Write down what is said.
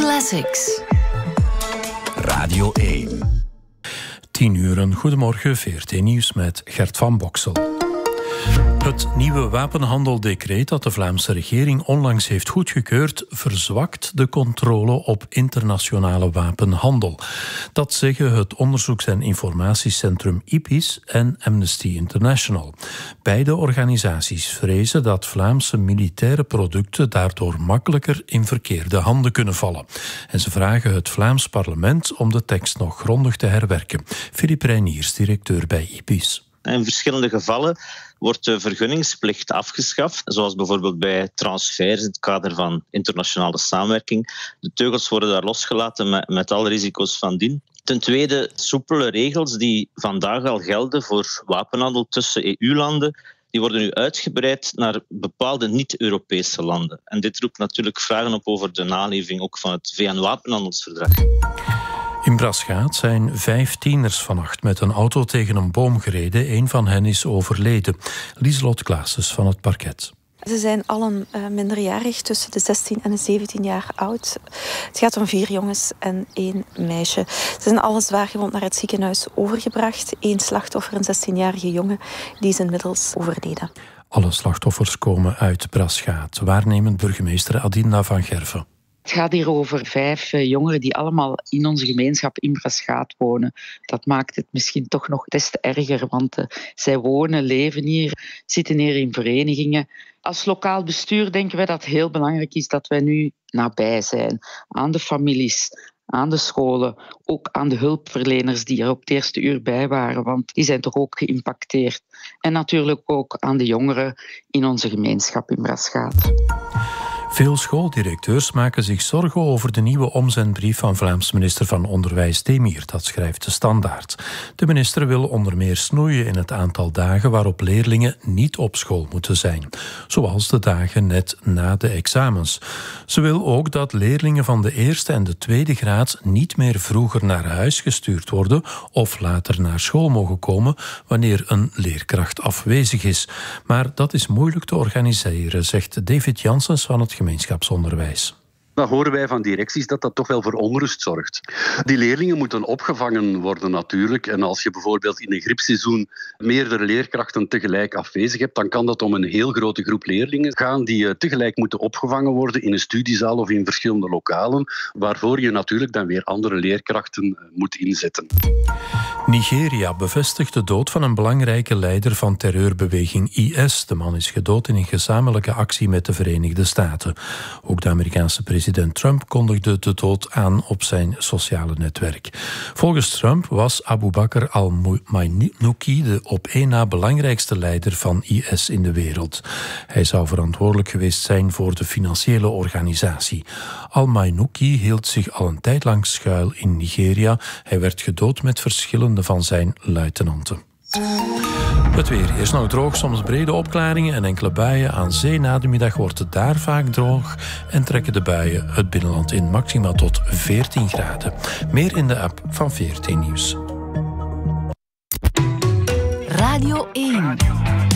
Classics. Radio 1. 10:00, goedemorgen, VRT Nieuws met Gert van Boksel. Het nieuwe wapenhandeldecreet dat de Vlaamse regering onlangs heeft goedgekeurd, verzwakt de controle op internationale wapenhandel. Dat zeggen het Onderzoeks- en Informatiecentrum IPIS en Amnesty International. Beide organisaties vrezen dat Vlaamse militaire producten daardoor makkelijker in verkeerde handen kunnen vallen. En ze vragen het Vlaams parlement om de tekst nog grondig te herwerken. Philippe Reiniers, directeur bij IPIS. In verschillende gevallen wordt de vergunningsplicht afgeschaft, zoals bijvoorbeeld bij transfers in het kader van internationale samenwerking. De teugels worden daar losgelaten met alle risico's van dien. Ten tweede, soepele regels die vandaag al gelden voor wapenhandel tussen EU-landen, die worden nu uitgebreid naar bepaalde niet-Europese landen. En dit roept natuurlijk vragen op over de naleving ook van het VN-wapenhandelsverdrag. In Braschaat zijn 5 tieners vannacht met een auto tegen een boom gereden. Een van hen is overleden. Lieselot Klaassens van het parket. Ze zijn allen minderjarig, tussen de 16 en de 17 jaar oud. Het gaat om 4 jongens en 1 meisje. Ze zijn alle zwaargewond naar het ziekenhuis overgebracht. 1 slachtoffer, een 16-jarige jongen, die is inmiddels overleden. Alle slachtoffers komen uit Braschaat. Waarnemend burgemeester Adinda van Gerven. Het gaat hier over 5 jongeren die allemaal in onze gemeenschap in Braschaat wonen. Dat maakt het misschien toch nog des te erger, want zij wonen, leven hier, zitten hier in verenigingen. Als lokaal bestuur denken wij dat het heel belangrijk is dat wij nu nabij zijn aan de families, aan de scholen, ook aan de hulpverleners die er op het eerste uur bij waren, want die zijn toch ook geïmpacteerd. En natuurlijk ook aan de jongeren in onze gemeenschap in Braschaat. Veel schooldirecteurs maken zich zorgen over de nieuwe omzendbrief van Vlaams minister van Onderwijs Demir. Dat schrijft de Standaard. De minister wil onder meer snoeien in het aantal dagen waarop leerlingen niet op school moeten zijn. Zoals de dagen net na de examens. Ze wil ook dat leerlingen van de eerste en de tweede graad niet meer vroeger naar huis gestuurd worden of later naar school mogen komen wanneer een leerkracht afwezig is. Maar dat is moeilijk te organiseren, zegt David Janssens van het gemeenschapsonderwijs. Dan horen wij van directies dat toch wel voor onrust zorgt. Die leerlingen moeten opgevangen worden natuurlijk. En als je bijvoorbeeld in een griepseizoen meerdere leerkrachten tegelijk afwezig hebt, dan kan dat om een heel grote groep leerlingen gaan die tegelijk moeten opgevangen worden in een studiezaal of in verschillende lokalen, waarvoor je natuurlijk dan weer andere leerkrachten moet inzetten. Nigeria bevestigt de dood van een belangrijke leider van terreurbeweging IS. De man is gedood in een gezamenlijke actie met de Verenigde Staten. Ook de Amerikaanse president Trump kondigde de dood aan op zijn sociale netwerk. Volgens Trump was Abu Bakr al-Maynouki de op één na belangrijkste leider van IS in de wereld. Hij zou verantwoordelijk geweest zijn voor de financiële organisatie. Al-Maynouki hield zich al een tijd lang schuil in Nigeria. Hij werd gedood met verschillende van zijn luitenanten. Het weer. Eerst nog droog, soms brede opklaringen en enkele buien. Aan zee na de middag wordt het daar vaak droog en trekken de buien het binnenland in, maximaal tot 14 graden. Meer in de app van VRT Nieuws. Radio 1.